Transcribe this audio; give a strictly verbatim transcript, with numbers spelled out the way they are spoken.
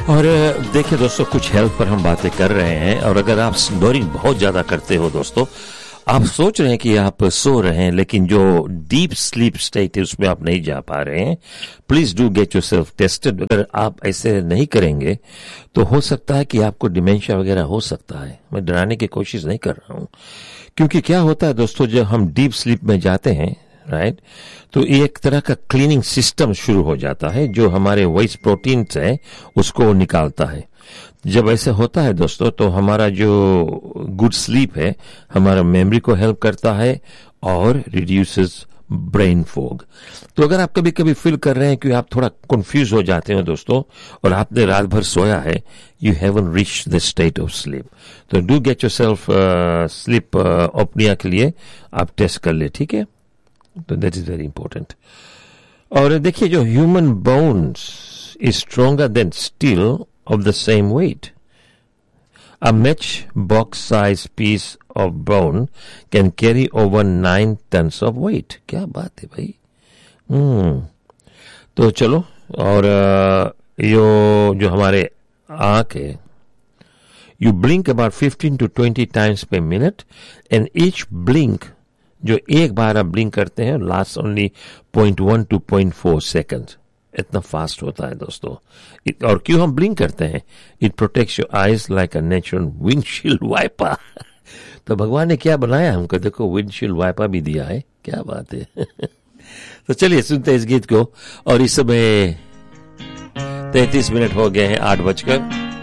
और देखिए दोस्तों, कुछ हेल्थ पर हम बातें कर रहे हैं, और अगर आप स्नोरिंग बहुत ज्यादा करते हो दोस्तों, आप सोच रहे हैं कि आप सो रहे हैं लेकिन जो डीप स्लीप स्टेट है उसमें आप नहीं जा पा रहे हैं, please do get yourself tested. अगर आप ऐसे नहीं करेंगे तो हो सकता है कि आपको डिमेंशिया वगैरह हो सकता है। मैं डराने की कोशिश नहीं कर रहा हूं, क्योंकि क्या होता है दोस्तों, जब हम डीप स्लीप में जाते हैं, राइट, तो एक तरह का क्लीनिंग सिस्टम शुरू हो जाता है जो हमारे वेस्ट प्रोटीन है उसको निकालता है। जब ऐसे होता है दोस्तों, तो हमारा जो गुड स्लीप है हमारा मेमोरी को हेल्प करता है और रिड्यूसेस ब्रेन फॉग। तो अगर आप कभी कभी फील कर रहे हैं कि आप थोड़ा कंफ्यूज हो जाते हो दोस्तों, और आपने रात भर सोया है, you haven't reached the state of sleep, तो डू गेट योरसेल्फ स्लीप अपनिया के लिए आप टेस्ट कर ले, ठीक है? तो दैट इज वेरी इंपॉर्टेंट। और देखिए, जो human bones is stronger then steel of the same weight. A matchbox size piece of bone can carry over nine tons of weight. क्या बात है भाई। हम्म तो चलो, और यो जो हमारे आंख है, you blink about fifteen to twenty times per minute, and each blink, जो एक बार आप ब्लिंक करते हैं, last only point one two point four second. इतना फास्ट होता है दोस्तों। और क्यों हम ब्लिंक करते हैं? It protects your eyes like a natural windshield wiper. तो भगवान ने क्या बनाया हमको, देखो विंडशील्ड वाइपर भी दिया है, क्या बात है। तो चलिए सुनते हैं इस गीत को। और इस समय तैतीस मिनट हो गए हैं आठ बजकर